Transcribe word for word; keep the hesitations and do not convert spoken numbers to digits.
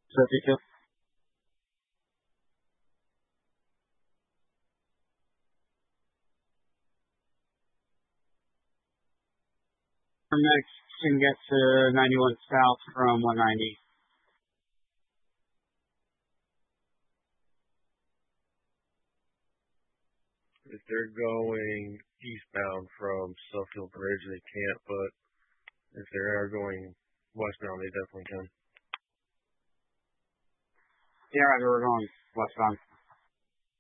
fifty-two. From next, you can get to ninety-one south from one ninety. If they're going eastbound from Suffield Bridge, they can't, but if they are going westbound, they definitely can. Yeah, right, we're going westbound.